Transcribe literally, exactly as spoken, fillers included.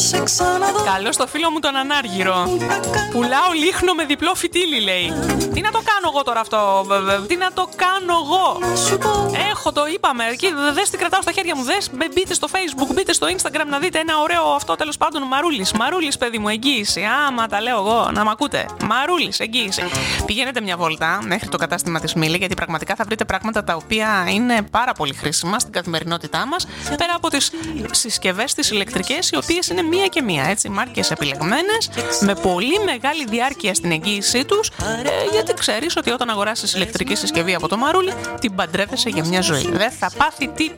Καλό στο φίλο μου τον Ανάργυρο. Πουλάω λίχνο με διπλό φυτίλι, λέει. Τι να το κάνω εγώ τώρα αυτό, τι να το κάνω εγώ. Έχω, το είπαμε, εκεί δες τι κρατάω στα χέρια μου. Δες, μπείτε στο Facebook, μπείτε στο Instagram να δείτε ένα ωραίο αυτό, τέλος πάντων, Μαρούλης. Μαρούλης, παιδί μου, εγγύηση. Άμα τα λέω εγώ, να μ' ακούτε. Μαρούλης, εγγύηση. Πηγαίνετε μια βόλτα μέχρι το κατάστημα της Μίλη, γιατί πραγματικά θα βρείτε πράγματα τα οποία είναι πάρα πολύ χρήσιμα στην καθημερινότητά μας. Πέρα από τις συσκευές τις ηλεκτρικές, οι οποίες είναι μία και μία, έτσι, μάρκες επιλεγμένες, με πολύ μεγάλη διάρκεια στην εγγύησή τους, ε, γιατί ξέρεις ότι όταν αγοράσεις ηλεκτρική συσκευή από το Μαρούλι, την παντρεύεσαι για μια ζωή. Δεν θα πάθει τίποτα.